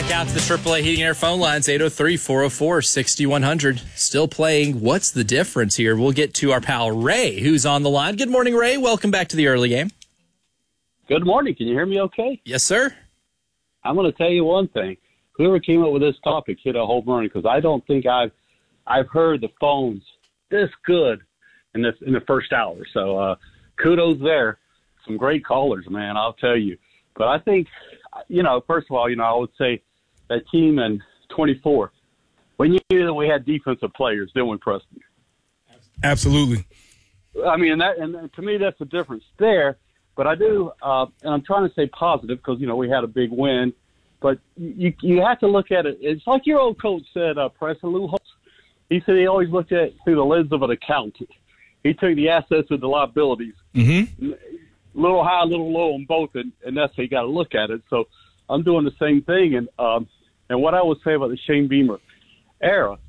Back out to the AAA Heating and Air phone lines, 803-404-6100. Still playing What's the Difference here? We'll get to our pal Ray, who's on the line. Good morning, Ray. Welcome back to the early game. Good morning. Can you hear me okay? Yes, sir. I'm going to tell you one thing. Whoever came up with this topic hit a home run because I don't think I've heard the phones this good in the first hour. So kudos there. Some great callers, man, I'll tell you. But I think, first of all, I would say that team in 24, we knew that we had defensive players, didn't we, Preston? Absolutely. I mean, and to me, that's the difference there. But I do, and I'm trying to say positive because, we had a big win. But you have to look at it. It's like your old coach said, Preston Lou Holtz. He said he always looked at it through the lens of an accountant. He took the assets and the liabilities. Mm-hmm. Little high, little low on both, and that's how you got to look at it. So I'm doing the same thing. And what I would say about the Shane Beamer era,